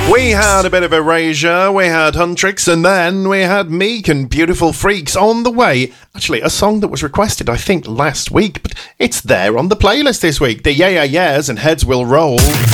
We had a bit of Erasure, we had Huntrix, and then we had Meek and Beautiful Freaks on the way. Actually, a song that was requested, I think, last week, but it's there on the playlist this week. The Yeah Yeah Yeahs and Heads Will Roll.